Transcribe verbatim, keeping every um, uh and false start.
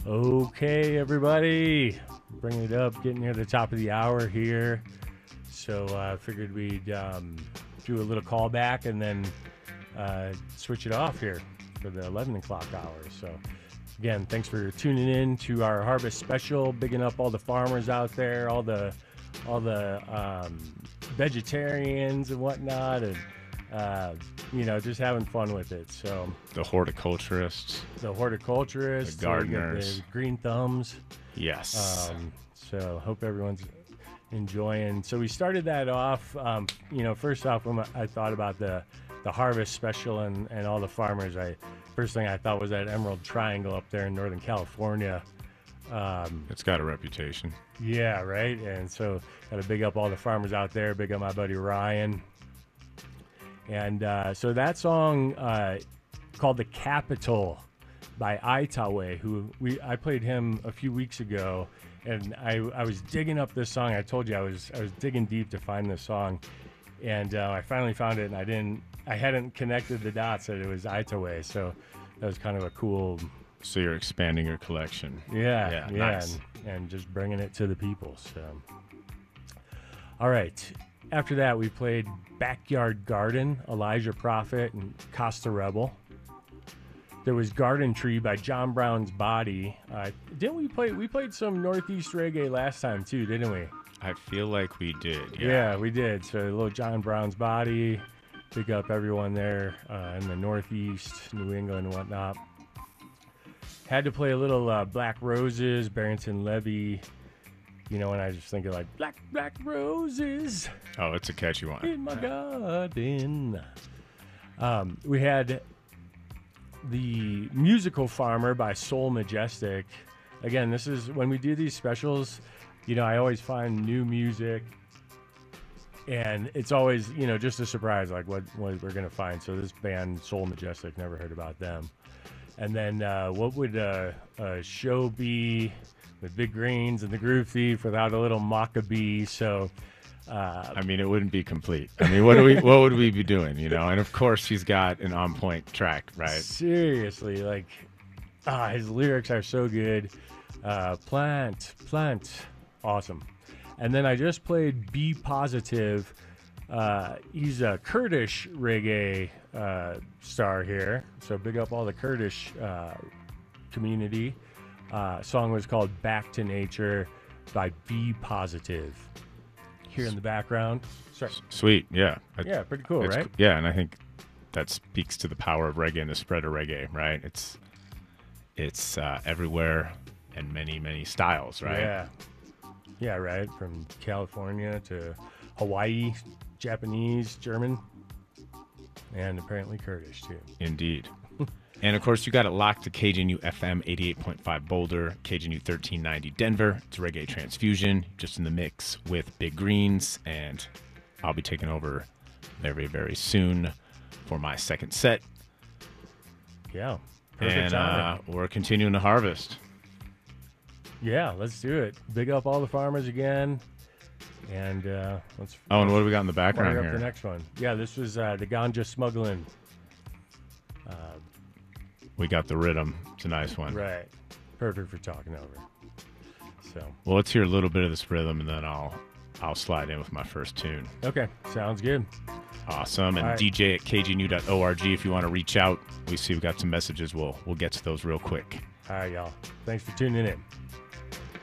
Okay, everybody, bringing it up, getting near the top of the hour here. So I uh, figured we'd um, do a little callback and then uh, switch it off here for the eleven o'clock hour. So again, thanks for tuning in to our harvest special, bigging up all the farmers out there, all the all the um, vegetarians and whatnot, and uh, you know, just having fun with it. So the horticulturists, the horticulturists, the gardeners, the green thumbs. Yes. Um, so hope everyone's enjoying. So we started that off. Um, you know, first off, when I thought about the the harvest special and and all the farmers, I first thing I thought was that Emerald Triangle up there in Northern California. Um, it's got a reputation. Yeah, right. And so got to big up all the farmers out there. Big up my buddy Ryan. And uh, so that song uh, called "The Capital" by Itawe, who we I played him a few weeks ago, and I I was digging up this song. I told you I was I was digging deep to find this song, and uh, I finally found it, and I didn't I hadn't connected the dots that it was Itawe, so that was kind of a cool. So you're expanding your collection. Yeah, yeah, yeah, nice. and, and just bringing it to the people. So, all right. After that, we played Backyard Garden, Elijah Prophet, and Costa Rebel. There was Garden Tree by John Brown's Body. Uh, didn't we play? We played some Northeast reggae last time too, didn't we? I feel like we did. Yeah, yeah we did. So a little John Brown's Body. Pick up everyone there uh, in the Northeast, New England, and whatnot. Had to play a little uh, Black Roses, Barrington Levy. You know, and I just think of like black, black roses. Oh, it's a catchy one. In my garden. Um, we had the Musical Farmer by Soul Majestic. Again, this is when we do these specials, you know, I always find new music. And it's always, you know, just a surprise, like what, what we're going to find. So this band, Soul Majestic, never heard about them. And then uh, what would uh, a show be with Big Greens and the Groove Thief without a little Maccabee? So, uh, I mean, it wouldn't be complete. I mean, what do we, what would we be doing, you know? And of course, he's got an on-point track, right? Seriously, like, ah, his lyrics are so good. Uh, plant, plant, awesome. And then I just played Be Positive. Uh, he's a Kurdish reggae uh, star here, so big up all the Kurdish uh, community. Uh, song was called Back to Nature by Be Positive. Here in the background. Sorry. Sweet, yeah. Yeah, pretty cool, it's, right? Yeah, and I think that speaks to the power of reggae and the spread of reggae, right? It's it's uh, everywhere and many, many styles, right? Yeah. Yeah, right. From California to Hawaii, Japanese, German, and apparently Kurdish, too. Indeed. And, of course, you got it locked to K J N U F M eighty-eight point five Boulder, K J N U thirteen ninety Denver. It's Reggae Transfusion, just in the mix with Big Greens, and I'll be taking over very, very soon for my second set. Yeah, perfect and uh, we're continuing to harvest. Yeah, let's do it. Big up all the farmers again. And uh, let's. Oh, and what do we got in the background fire here? Up the next one. Yeah, this was uh, the ganja smuggling. Uh, we got the rhythm. It's a nice one. Right. Perfect for talking over. So. Well, let's hear a little bit of this rhythm, and then I'll I'll slide in with my first tune. Okay, sounds good. Awesome. And right. D J at K J N U dot org if you want to reach out. We see we've got some messages. We'll we'll get to those real quick. All right, y'all. Thanks for tuning in.